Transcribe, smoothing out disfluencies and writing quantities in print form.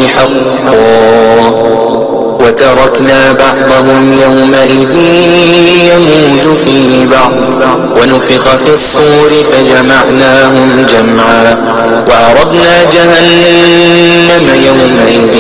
حقا وتركنا بعضهم يومئذ يموج في بعض ونفخ في الصور فجمعناهم جمعا وعرضنا جهنم يومئذ